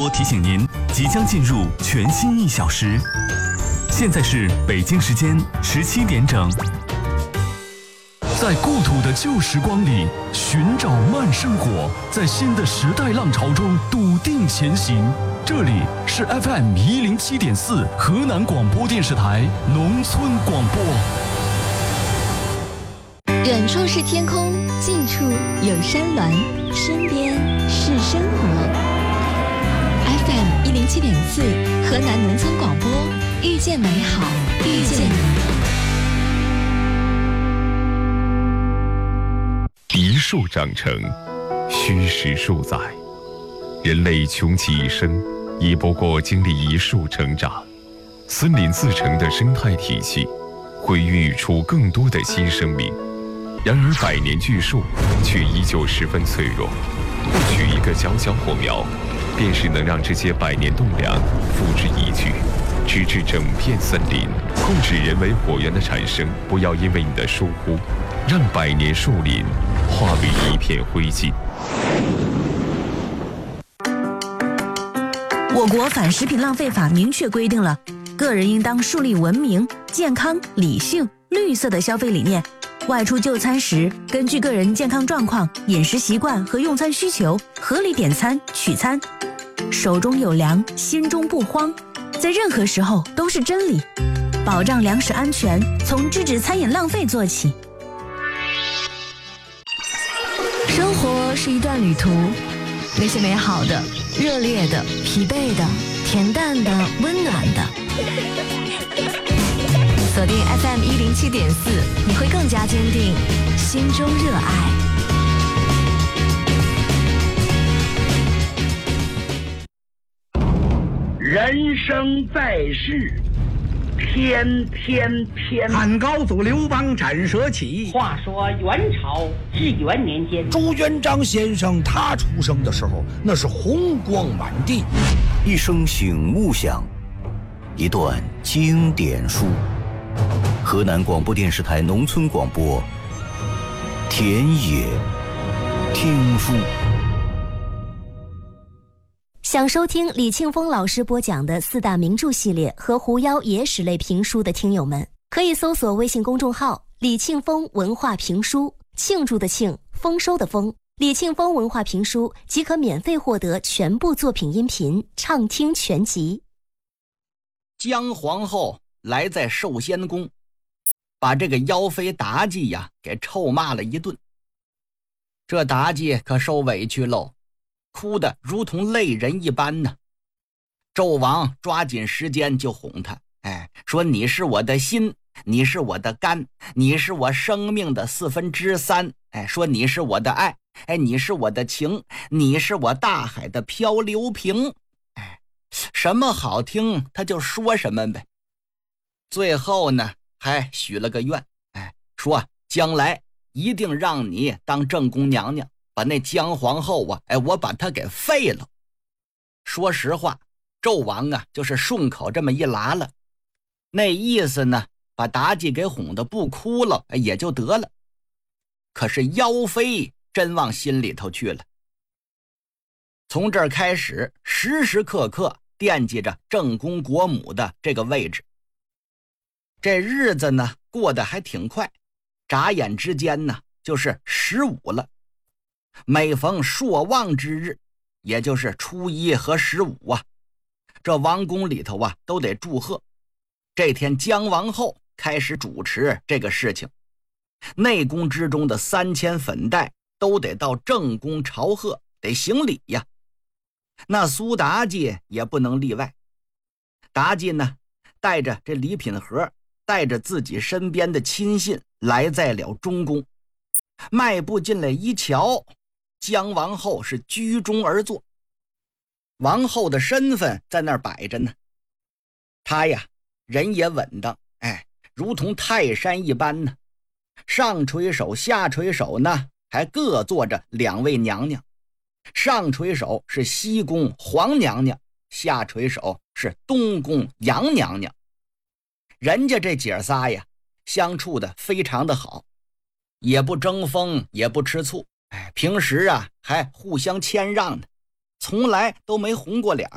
播提醒您，即将进入全新1小时。现在是北京时间17点整。在故土的旧时光里寻找慢生活，在新的时代浪潮中笃定前行。这里是 FM107.4 河南广播电视台农村广播。 远处是天空，近处有山峦，身边是生活。FM107.4 河南农村广播，遇见美好，遇见你。 一树长成，虚实数载。人类穷其一生，也不过经历一树成长。森林自成的生态体系，会孕育出更多的新生命。然而百年巨树却依旧十分脆弱，不取一个小小火苗，便是能让这些百年栋梁付之一炬，直至整片森林。控制人为火源的产生，不要因为你的疏忽，让百年树林化为一片灰烬。 我国反食品浪费法明确规定了，个人应当树立文明、健康、理性、绿色的消费理念。外出就餐时，根据个人健康状况、饮食习惯和用餐需求，合理点餐取餐。手中有粮，心中不慌，在任何时候都是真理。保障粮食安全，从制止餐饮浪费做起。 生活是一段旅途，那些美好的、热烈的、疲惫的、恬淡的、温暖的。锁定 FM107.4，你会更加坚定心中热爱。 人生在世，天天偏。 汉高祖刘邦斩蛇起。 话说元朝至元年间， 朱元璋先生他出生的时候，那是红光满地。 一声醒目响，一段经典书。河南广播电视台农村广播，田野听书。 想收听李庆峰老师播讲的4大名著系列和狐妖野史类评书的听友们，可以搜索微信公众号李庆峰文化评书，庆祝的庆，丰收的丰，李庆峰文化评书即可免费获得全部作品音频畅听全集。 姜皇后来在寿仙宫，把这个妖妃妲己呀给臭骂了一顿。这妲己可受委屈喽，哭得如同泪人一般呢。纣王抓紧时间就哄她，说你是我的心，你是我的肝，你是我生命的3/4，说你是我的爱，你是我的情，你是我大海的漂流瓶，什么好听他就说什么呗。最后呢，还许了个愿，说将来一定让你当正宫娘娘，把那姜皇后啊，我把她给废了。说实话，纣王啊，就是顺口这么一拉了，那意思呢，把妲己给哄得不哭了，也就得了。可是妖妃真往心里头去了，从这儿开始，时时刻刻惦记着正宫国母的这个位置。这日子呢过得还挺快，眨眼之间呢就是15了。每逢朔望之日，也就是初1和15啊，这王宫里头啊都得祝贺。这天姜王后开始主持这个事情，内宫之中的3000粉黛都得到正宫朝贺，得行礼呀。那苏妲己也不能例外。妲己呢带着这礼品盒，带着自己身边的亲信来在了中宫。迈步进来一瞧，姜王后是居中而坐，王后的身份在那儿摆着呢。她呀人也稳当，如同泰山一般呢。上垂手下垂手呢还各坐着2位娘娘，上垂手是西宫皇娘娘，下垂手是东宫杨娘娘。人家这姐仨呀相处的非常的好，也不争风也不吃醋，平时啊还互相谦让呢，从来都没红过脸。